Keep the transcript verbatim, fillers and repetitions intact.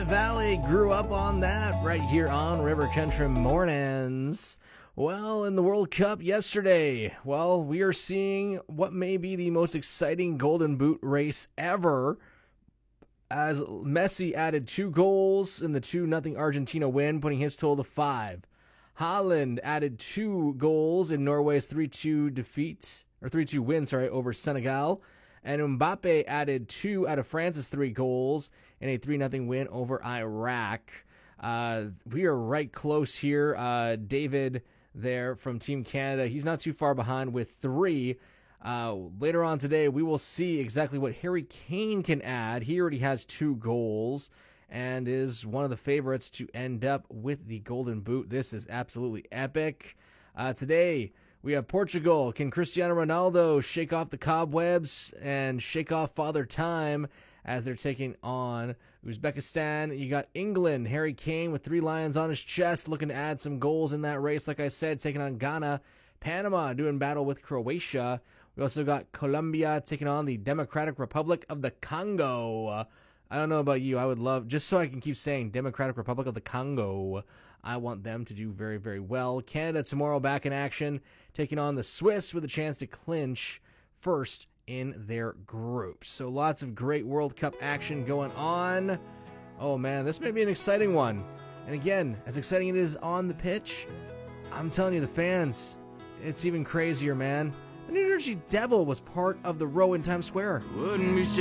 Lehigh Valley grew up on that right here on River Country Mornings. Well, in the World Cup yesterday, well, we are seeing what may be the most exciting Golden Boot race ever, as Messi added two goals in the two nothing Argentina win, putting his total to five. Haaland added two goals in Norway's three two defeat, or three two win, sorry, over Senegal. And Mbappe added two out of France's three goals in a three nothing win over Iraq. Uh, we are right close here. Uh, David there from Team Canada, he's not too far behind with three. Uh, later on today, we will see exactly what Harry Kane can add. He already has two goals and is one of the favorites to end up with the Golden Boot. This is absolutely epic. Uh, today, we have Portugal. Can Cristiano Ronaldo shake off the cobwebs and shake off Father Time as they're taking on Uzbekistan? You got England. Harry Kane with three lions on his chest, looking to add some goals in that race. Like I said, taking on Ghana. Panama doing battle with Croatia. We also got Colombia taking on the Democratic Republic of the Congo. Uh, I don't know about you. I would love, just so I can keep saying Democratic Republic of the Congo, I want them to do very, very well. Canada tomorrow back in action, taking on the Swiss with a chance to clinch first in their group. So lots of great World Cup action going on. Oh man, this may be an exciting one. And again, as exciting as it is on the pitch, I'm telling you, the fans, it's even crazier, man. The New Jersey Devil was part of the row in Times Square. Wouldn't be